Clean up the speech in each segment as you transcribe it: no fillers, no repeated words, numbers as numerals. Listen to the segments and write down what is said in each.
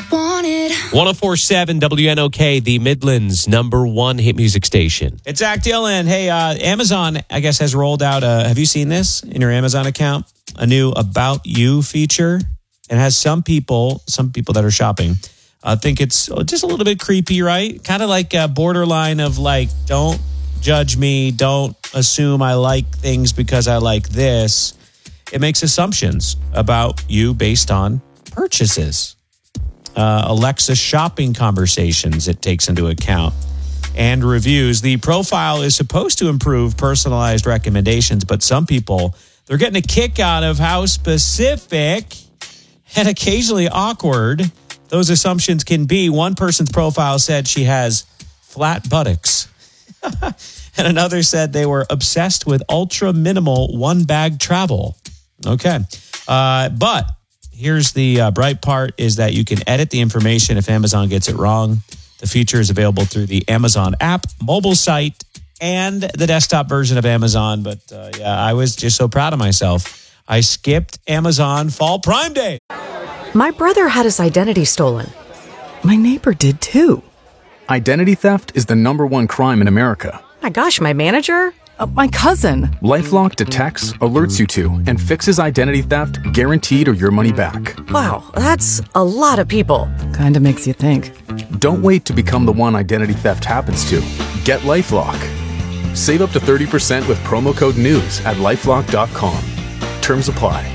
wanted. 104.7 WNOK, the Midlands' #1 hit music station. It's Zach Dillon. Hey, Amazon, I guess, has rolled out have you seen this in your Amazon account? A new About You feature. It has some people that are shopping think it's just a little bit creepy, right? Kind of like a borderline of like, don't judge me, don't assume I like things because I like this. It makes assumptions about you based on purchases. Alexa shopping conversations it takes into account, and reviews. The profile is supposed to improve personalized recommendations, but some people, they're getting a kick out of how specific and occasionally awkward those assumptions can be. One person's profile said she has flat buttocks. And another said they were obsessed with ultra minimal one bag travel. Okay. But here's the bright part is that you can edit the information if Amazon gets it wrong. The feature is available through the Amazon app, mobile site, and the desktop version of Amazon. But yeah, I was just so proud of myself. I skipped Amazon Fall Prime Day. My brother had his identity stolen. My neighbor did too. Identity theft is the #1 crime in America. My gosh, my manager? My cousin. LifeLock detects, alerts you to, and fixes identity theft guaranteed or your money back. Wow, that's a lot of people. Kinda makes you think. Don't wait to become the one identity theft happens to. Get LifeLock. Save up to 30% with promo code NEWS at LifeLock.com. Terms apply.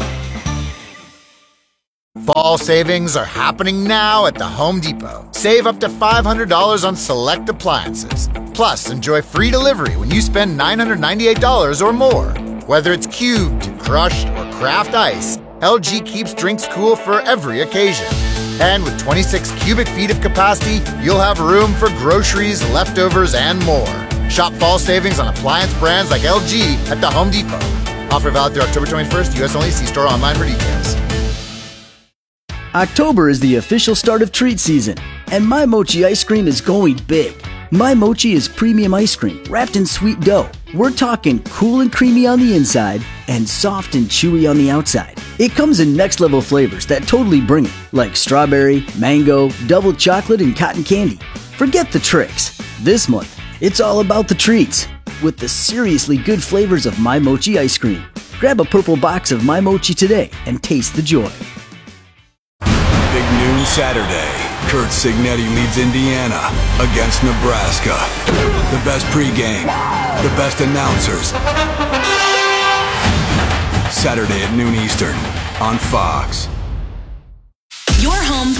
Fall savings are happening now at the Home Depot. Save up to $500 on select appliances. Plus, enjoy free delivery when you spend $998 or more. Whether it's cubed, crushed, or craft ice, LG keeps drinks cool for every occasion. And with 26 cubic feet of capacity, you'll have room for groceries, leftovers, and more. Shop fall savings on appliance brands like LG at the Home Depot. Offer valid through October 21st, U.S. only. See store online for details. October is the official start of treat season, and My Mochi ice cream is going big. My Mochi is premium ice cream wrapped in sweet dough. We're talking cool and creamy on the inside and soft and chewy on the outside. It comes in next level flavors that totally bring it, like strawberry, mango, double chocolate, and cotton candy. Forget the tricks. This month, it's all about the treats with the seriously good flavors of My Mochi ice cream. Grab a purple box of My Mochi today and taste the joy. Big noon Saturday. Kurt Signetti leads Indiana against Nebraska. The best pregame, the best announcers. Saturday at noon Eastern on Fox. Your home